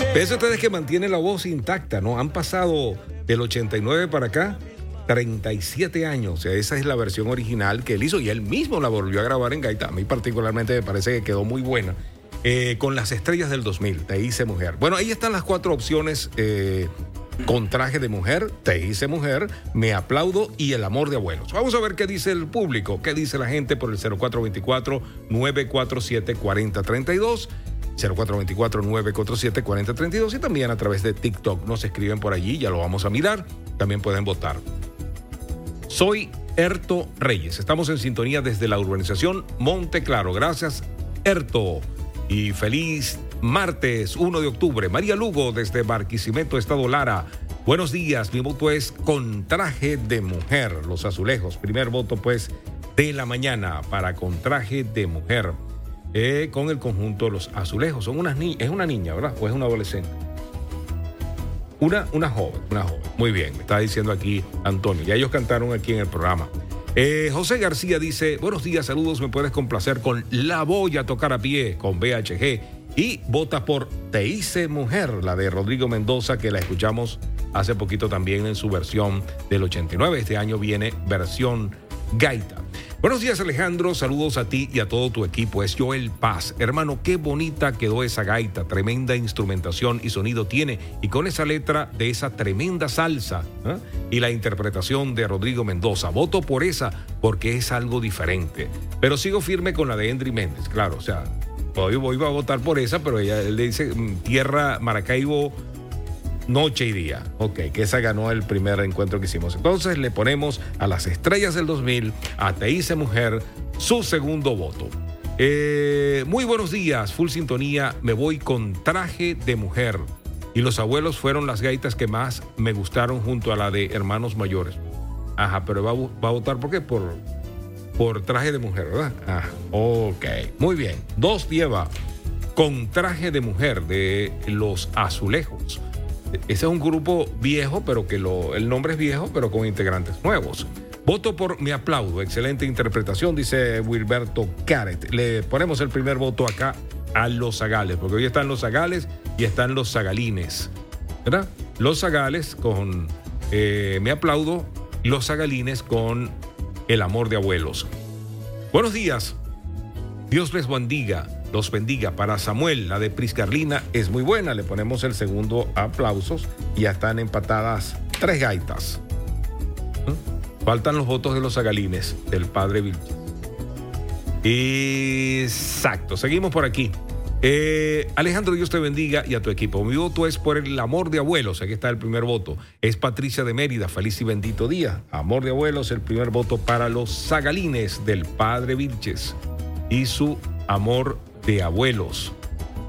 Pese a ustedes que mantienen la voz intacta, ¿no? Han pasado del 89 para acá 37 años. O sea, esa es la versión original que él hizo y él mismo la volvió a grabar en gaita. A mí particularmente me parece que quedó muy buena. Con Las Estrellas del 2000, Te hice mujer. Bueno, ahí están las 4 opciones. Con Traje de mujer, Te hice mujer, Me aplaudo y El amor de abuelos. Vamos a ver qué dice el público, qué dice la gente por el 0424-947-4032, 0424-947-4032 y también a través de TikTok. Nos escriben por allí, ya lo vamos a mirar. También pueden votar. Soy Erto Reyes. Estamos en sintonía desde la urbanización Monte Claro. Gracias, Erto. Y feliz martes 1 de octubre. María Lugo desde Barquisimeto, Estado Lara. Buenos días, mi voto es Con Traje de mujer. Los Azulejos. Primer voto pues de la mañana para Con Traje de mujer. Con el conjunto Los Azulejos. Es una niña, ¿verdad? ¿O es una adolescente? Una joven. Muy bien, me está diciendo aquí Antonio. Ya ellos cantaron aquí en el programa. José García dice, buenos días, saludos, me puedes complacer con La voy a tocar a pie, con BHG. Y vota por Te hice mujer, la de Rodrigo Mendoza, que la escuchamos hace poquito también en su versión del 89. Este año viene versión gaita. Buenos días, Alejandro, saludos a ti y a todo tu equipo. Es Joel Paz. Hermano, qué bonita quedó esa gaita, tremenda instrumentación y sonido tiene. Y con esa letra de esa tremenda salsa y la interpretación de Rodrigo Mendoza. Voto por esa porque es algo diferente. Pero sigo firme con la de Endry Méndez, claro, o sea, hoy voy a votar por esa, pero él le dice Tierra Maracaibo Noche y Día. Ok, que esa ganó el primer encuentro que hicimos. Entonces le ponemos a Las Estrellas del 2000, a Te hice mujer, su segundo voto. Muy buenos días, full sintonía, me voy con Traje de mujer. Y Los abuelos fueron las gaitas que más me gustaron junto a la de Hermanos Mayores. Ajá, pero va a votar ¿por qué? Por Traje de mujer, ¿verdad? Ah, ok, muy bien. 2 lleva Con Traje de mujer de Los Azulejos. Ese es un grupo viejo, pero que el nombre es viejo, pero con integrantes nuevos. Voto por Me aplaudo. Excelente interpretación, dice Wilberto Caret. Le ponemos el primer voto acá a Los Zagales, porque hoy están Los Zagales y están Los Zagalines, ¿verdad? Los Zagales con Me aplaudo, Los Zagalines con El amor de abuelos. Buenos días. Dios les bendiga. Los bendiga. Para Samuel, la de Priscarlina es muy buena. Le ponemos el segundo aplausos y ya están empatadas 3 gaitas. Faltan los votos de Los Zagalines, del padre Vilches. Exacto. Seguimos por aquí. Alejandro, Dios te bendiga y a tu equipo. Mi voto es por El amor de abuelos. Aquí está el primer voto. Es Patricia de Mérida. Feliz y bendito día. Amor de abuelos, el primer voto para Los Zagalines, del padre Vilches. Y su amor de abuelos.